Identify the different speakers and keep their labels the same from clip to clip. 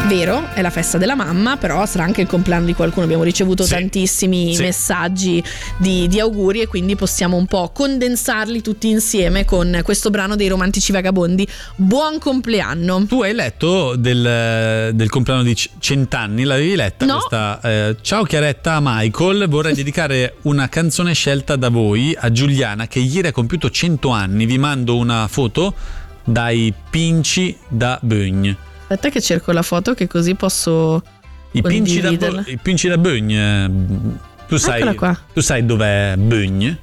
Speaker 1: Vero, è la festa della mamma, però sarà anche il compleanno di qualcuno. Abbiamo ricevuto tantissimi messaggi di auguri e quindi possiamo un po' condensarli tutti insieme con questo brano dei Romantici Vagabondi. Buon compleanno.
Speaker 2: Tu hai letto del compleanno di 100 anni? L'avevi letta?
Speaker 1: No.
Speaker 2: Questa, ciao Chiaretta, a Michael vorrei dedicare una canzone scelta da voi a Giuliana che ieri ha compiuto 100 anni. Vi mando una foto dai Pinci da Bögn.
Speaker 1: Aspetta che cerco la foto, che così posso
Speaker 2: I Pinci da Bögn. Tu sai dov'è Bögn?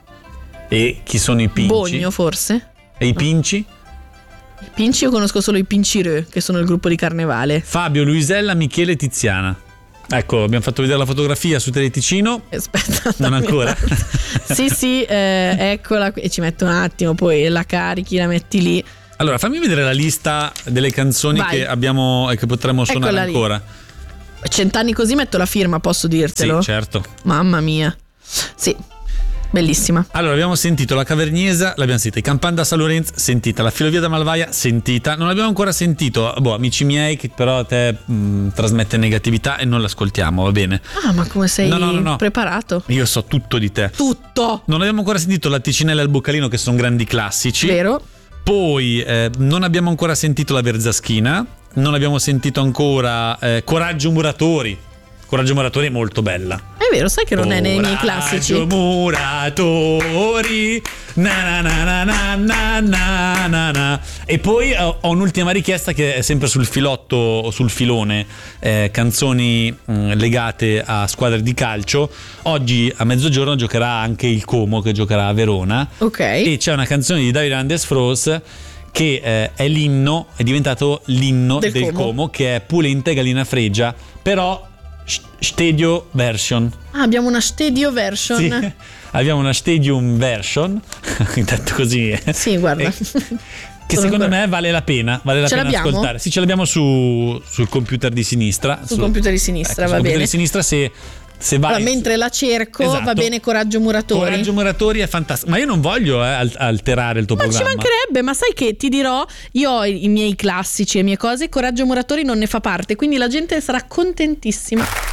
Speaker 2: E chi sono i Pinci?
Speaker 1: Bogno forse?
Speaker 2: E i Pinci?
Speaker 1: I Pinci io conosco solo i Pincireux, che sono il gruppo di Carnevale.
Speaker 2: Fabio, Luisella, Michele, Tiziana. Ecco, abbiamo fatto vedere la fotografia su Teleticino.
Speaker 1: Aspetta,
Speaker 2: non ancora.
Speaker 1: sì, eccola qui. E ci metto un attimo, poi la carichi, la metti lì.
Speaker 2: Allora, fammi vedere la lista delle canzoni che abbiamo e che potremmo suonare ancora.
Speaker 1: 100 anni così metto la firma, posso dirtelo?
Speaker 2: Sì, certo.
Speaker 1: Mamma mia. Sì, bellissima.
Speaker 2: Allora, abbiamo sentito la Caverniesa, l'abbiamo sentita, i Campan da San Lorenzo, sentita, la Filovia da Malvaia, sentita. Non abbiamo ancora sentito, amici miei, che però a te trasmette negatività e non l'ascoltiamo, va bene?
Speaker 1: Ah, ma come sei
Speaker 2: no.
Speaker 1: preparato?
Speaker 2: Io so tutto di te.
Speaker 1: Tutto!
Speaker 2: Non abbiamo ancora sentito la Ticinella e il Boccalino, che sono grandi classici.
Speaker 1: Vero?
Speaker 2: Poi non abbiamo ancora sentito la Verzaschina, non abbiamo sentito ancora Coraggio Muratori. Coraggio Muratori è molto bella.
Speaker 1: È vero, sai che non è nei miei classici.
Speaker 2: Coraggio Muratori, na na na na na na na na. E poi ho un'ultima richiesta che è sempre sul filotto o sul filone, canzoni legate a squadre di calcio. Oggi a mezzogiorno giocherà anche il Como, che giocherà a Verona.
Speaker 1: Ok.
Speaker 2: E c'è una canzone di David Andes Fros che è l'inno, è diventato l'inno del Como, che è Pulenta e Gallina Fregia, però Stadio version.
Speaker 1: Ah, abbiamo una Stadio version.
Speaker 2: Sì, abbiamo una Stadium version, detto così.
Speaker 1: Sì, guarda.
Speaker 2: Che secondo me vale la pena ascoltare. Sì, ce l'abbiamo sul computer di sinistra.
Speaker 1: Sul computer di sinistra, va bene.
Speaker 2: Sul computer di sinistra, se vai. Allora,
Speaker 1: mentre la cerco, va bene Coraggio Muratori.
Speaker 2: Coraggio Muratori è fantastico. Ma io non voglio alterare il tuo programma.
Speaker 1: Ma ci mancherebbe, ma sai che ti dirò, io ho i miei classici e le mie cose, Coraggio Muratori non ne fa parte, quindi la gente sarà contentissima.